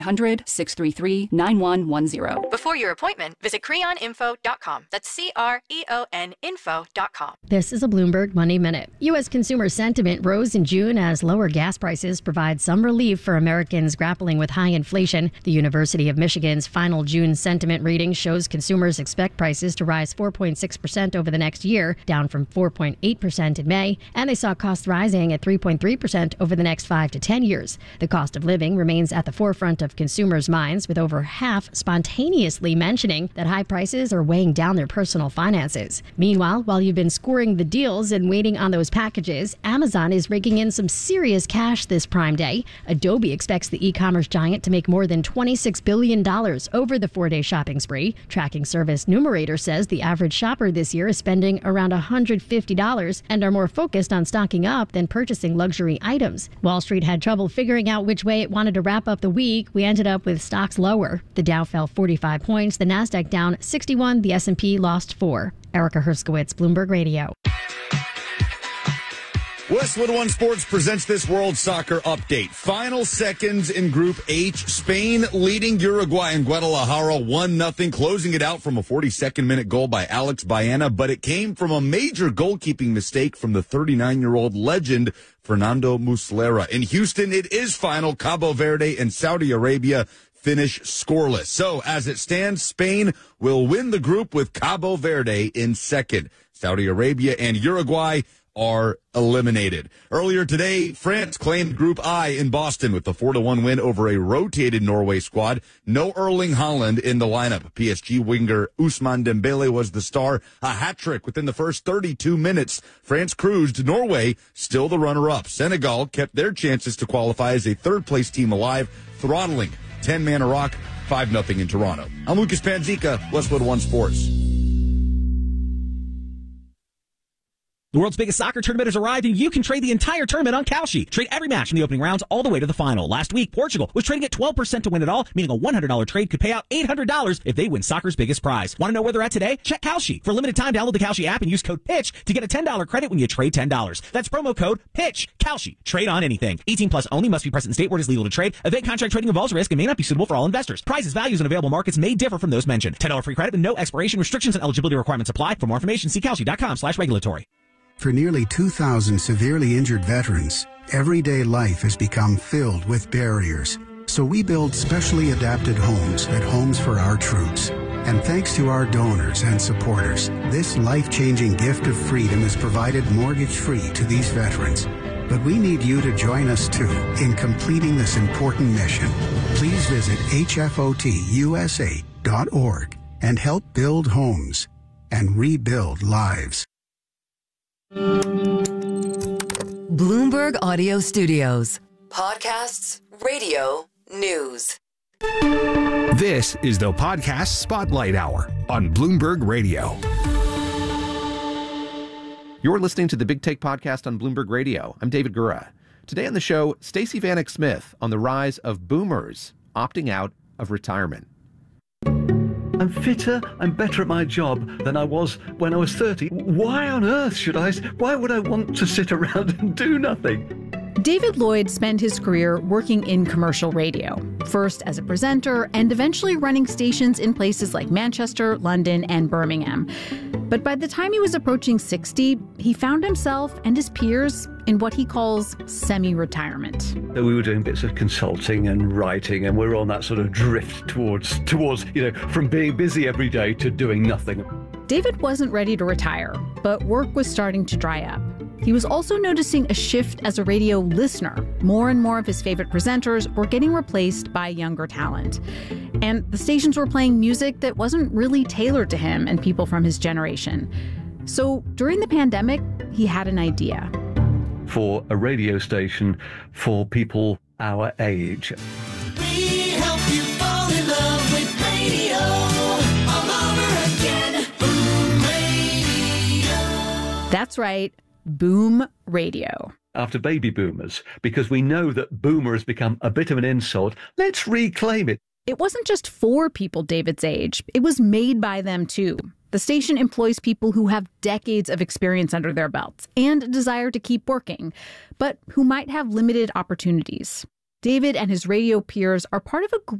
1-633-9110. Before your appointment, visit creoninfo.com. That's CREONinfo.com. This is a Bloomberg Money Minute. U.S. consumer sentiment rose in June as lower gas prices provide some relief for Americans grappling with high inflation. The University of Michigan's final June sentiment reading shows consumers expect prices to rise 4.6% over the next year, down from 4.8% in May, and they saw costs rising at 3.3% over the next 5 to 10 years. The cost of living remains at the forefront of consumers' minds, with over half spontaneously mentioning that high prices are weighing down their personal finances. Meanwhile, while you've been scoring the deals and waiting on those packages, Amazon is raking in some serious cash this Prime Day. Adobe expects the e-commerce giant to make more than $26 billion over the 4-day shopping spree. Tracking service Numerator says the average shopper this year is spending around $150 and are more focused on stocking up than purchasing luxury items. Wall Street had trouble figuring out which way it wanted to wrap up the week. We ended up with stocks lower. The Dow fell 45 points, the Nasdaq down 61, the S&P lost 4. Erica Herskowitz, Bloomberg Radio. Westwood One Sports presents this World Soccer update. Final seconds in Group H. Spain leading Uruguay in Guadalajara 1-0, closing it out from a 42nd minute goal by Alex Baena, but it came from a major goalkeeping mistake from the 39-year-old legend Fernando Muslera. In Houston, it is final. Cabo Verde and Saudi Arabia finish scoreless. So, as it stands, Spain will win the group with Cabo Verde in second. Saudi Arabia and Uruguay are eliminated. Earlier today, France claimed Group I in Boston with the 4-1 win over a rotated Norway squad. No Erling Haaland in the lineup. PSG winger Ousmane Dembele was the star. A hat-trick within the first 32 minutes. France cruised. Norway still the runner-up. Senegal kept their chances to qualify as a third-place team alive, throttling 10-man Iraq 5-0 in Toronto. I'm Lucas Panzica, Westwood One Sports. The world's biggest soccer tournament has arrived, and you can trade the entire tournament on Kalshi. Trade every match in the opening rounds all the way to the final. Last week, Portugal was trading at 12% to win it all, meaning a $100 trade could pay out $800 if they win soccer's biggest prize. Want to know where they're at today? Check Kalshi. For a limited time, download the Kalshi app and use code PITCH to get a $10 credit when you trade $10. That's promo code PITCH. Kalshi. Trade on anything. 18 plus only. Must be present in state where it is legal to trade. Event contract trading involves risk and may not be suitable for all investors. Prices, values, and available markets may differ from those mentioned. $10 free credit with no expiration. Restrictions and eligibility requirements apply. For more information, see kalshi.com/regulatory. For nearly 2,000 severely injured veterans, everyday life has become filled with barriers. So we build specially adapted homes at Homes for Our Troops. And thanks to our donors and supporters, this life-changing gift of freedom is provided mortgage-free to these veterans. But we need you to join us, too, in completing this important mission. Please visit hfotusa.org and help build homes and rebuild lives. Bloomberg Audio Studios. Podcasts, radio, news. This is the Podcast Spotlight Hour on Bloomberg Radio. You're listening to the Big Take podcast on Bloomberg Radio. I'm David Gura. Today on the show, Stacey Vanek Smith on the rise of boomers opting out of retirement. I'm fitter, I'm better at my job than I was when I was 30. Why on earth why would I want to sit around and do nothing? David Lloyd spent his career working in commercial radio, first as a presenter and eventually running stations in places like Manchester, London, and Birmingham. But by the time he was approaching 60, he found himself and his peers in what he calls semi-retirement. We were doing bits of consulting and writing, and we were on that sort of drift towards, from being busy every day to doing nothing. David wasn't ready to retire, but work was starting to dry up. He was also noticing a shift as a radio listener. More and more of his favorite presenters were getting replaced by younger talent. And the stations were playing music that wasn't really tailored to him and people from his generation. So during the pandemic, he had an idea. For a radio station for people our age. We help you fall in love with radio all over again. Boom Radio. That's right. Boom Radio. After baby boomers, because we know that boomer has become a bit of an insult, let's reclaim it. It wasn't just for people David's age. It was made by them, too. The station employs people who have decades of experience under their belts and a desire to keep working, but who might have limited opportunities. David and his radio peers are part of a